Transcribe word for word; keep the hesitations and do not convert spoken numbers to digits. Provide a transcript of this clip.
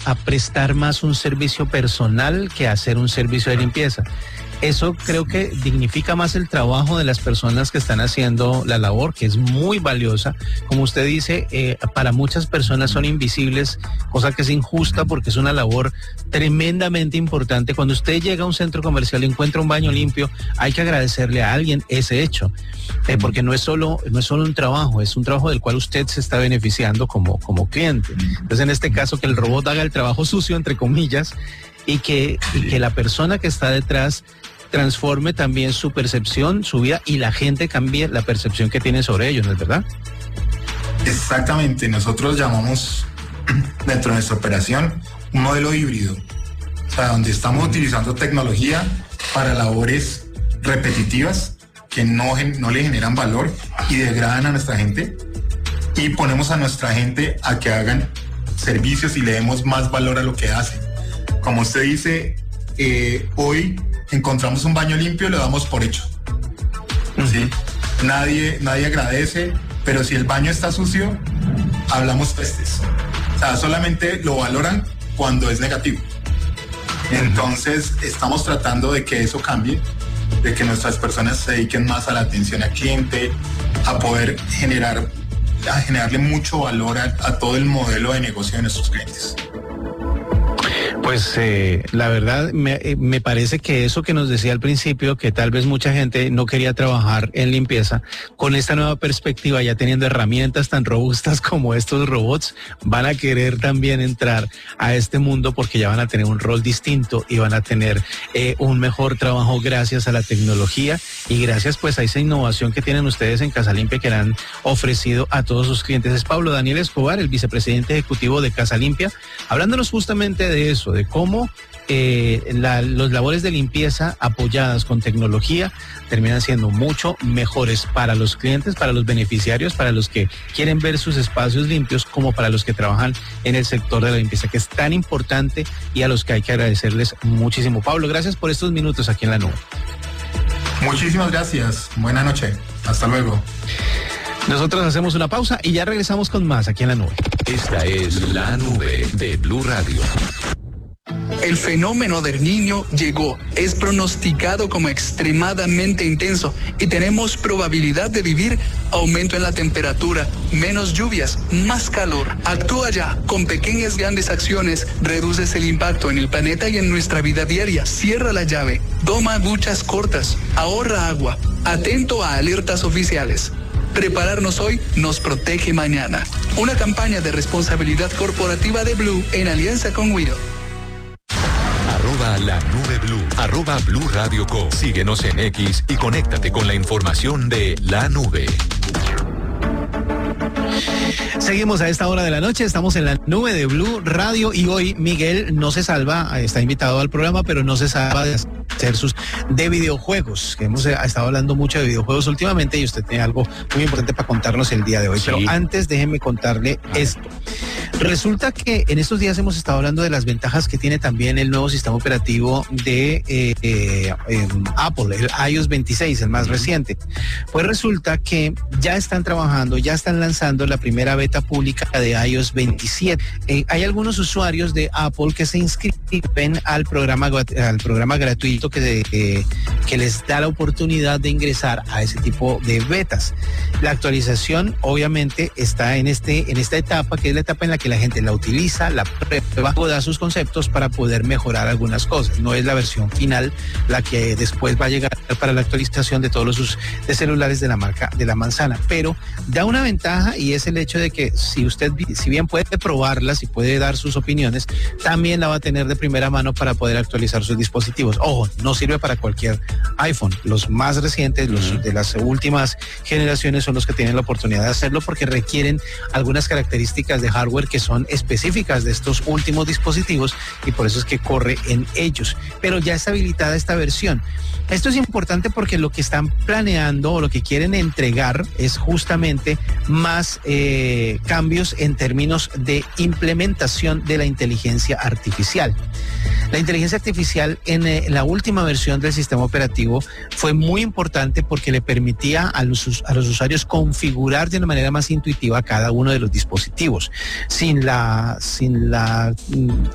a prestar más un servicio personal que hacer un servicio de limpieza. Eso creo que dignifica más el trabajo de las personas que están haciendo la labor, que es muy valiosa. Como usted dice, eh, para muchas personas son invisibles, cosa que es injusta porque es una labor tremendamente importante. Cuando usted llega a un centro comercial y encuentra un baño limpio, hay que agradecerle a alguien ese hecho, eh, porque no es solo no es solo un trabajo, es un trabajo del cual usted se está beneficiando como, como cliente. Entonces, en este caso, que el robot haga el trabajo sucio, entre comillas, y que, y que la persona que está detrás transforme también su percepción, su vida, y la gente cambie la percepción que tiene sobre ellos, ¿no es verdad? Exactamente, nosotros llamamos dentro de nuestra operación un modelo híbrido, o sea, donde estamos utilizando tecnología para labores repetitivas que no, no le generan valor y degradan a nuestra gente, y ponemos a nuestra gente a que hagan servicios y le demos más valor a lo que hacen. Como usted dice, eh, hoy encontramos un baño limpio, lo damos por hecho. ¿Sí? Nadie, nadie agradece, pero si el baño está sucio, hablamos pestes. O sea, solamente lo valoran cuando es negativo. Entonces, estamos tratando de que eso cambie, de que nuestras personas se dediquen más a la atención al cliente, a poder generar, a generarle mucho valor a, a todo el modelo de negocio de nuestros clientes. Pues eh, la verdad me, eh, me parece que eso que nos decía al principio, que tal vez mucha gente no quería trabajar en limpieza, con esta nueva perspectiva, ya teniendo herramientas tan robustas como estos robots, van a querer también entrar a este mundo porque ya van a tener un rol distinto y van a tener eh, un mejor trabajo gracias a la tecnología y gracias pues a esa innovación que tienen ustedes en Casa Limpia que le han ofrecido a todos sus clientes. Es Pablo Daniel Escobar, el vicepresidente ejecutivo de Casa Limpia, hablándonos justamente de eso, de cómo eh, la, los labores de limpieza apoyadas con tecnología terminan siendo mucho mejores para los clientes, para los beneficiarios, para los que quieren ver sus espacios limpios, como para los que trabajan en el sector de la limpieza, que es tan importante y a los que hay que agradecerles muchísimo. Pablo, gracias por estos minutos aquí en La Nube. Muchísimas gracias. Buena noche. Hasta luego. Nosotros hacemos una pausa y ya regresamos con más aquí en La Nube. Esta es La Nube de Blue Radio. El fenómeno del Niño llegó, es pronosticado como extremadamente intenso y tenemos probabilidad de vivir aumento en la temperatura, menos lluvias, más calor. Actúa ya, con pequeñas grandes acciones reduces el impacto en el planeta y en nuestra vida diaria. Cierra la llave, toma duchas cortas, ahorra agua, atento a alertas oficiales. Prepararnos hoy nos protege mañana. Una campaña de responsabilidad corporativa de Blue en alianza con Will. Arroba La Nube Blue, arroba Blue Radio Co. Síguenos en X y conéctate con la información de La Nube. Seguimos a esta hora de la noche, estamos en La Nube de Blue Radio y hoy Miguel no se salva, está invitado al programa, pero no se salva de hacer sus de videojuegos, que hemos estado hablando mucho de videojuegos últimamente y usted tiene algo muy importante para contarnos el día de hoy. Sí. Pero antes déjeme contarle esto. Resulta que en estos días hemos estado hablando de las ventajas que tiene también el nuevo sistema operativo de eh, eh, eh, Apple, el i O S veintiséis, el más reciente. Pues resulta que ya están trabajando, ya están lanzando la primera beta pública de i O S veintisiete. Eh, hay algunos usuarios de Apple que se inscriben al programa, al programa gratuito que, eh, que les da la oportunidad de ingresar a ese tipo de betas. La actualización obviamente está en, este, en esta etapa, que es la etapa en la que la gente la utiliza, la prueba, da sus conceptos para poder mejorar algunas cosas. No es la versión final la que después va a llegar para la actualización de todos los de celulares de la marca de la manzana, pero da una ventaja y es el hecho de que si usted, si bien puede probarla, si puede dar sus opiniones, también la va a tener de primera mano para poder actualizar sus dispositivos. Ojo, no sirve para cualquier iPhone. Los más recientes, los uh-huh. de las últimas generaciones son los que tienen la oportunidad de hacerlo porque requieren algunas características de hardware que son específicas de estos últimos dispositivos y por eso es que corre en ellos. Pero ya está habilitada esta versión. Esto es importante porque lo que están planeando o lo que quieren entregar es justamente más eh, cambios en términos de implementación de la inteligencia artificial. La inteligencia artificial en eh, la última versión del sistema operativo fue muy importante porque le permitía a los, a los usuarios configurar de una manera más intuitiva cada uno de los dispositivos sin la, sin la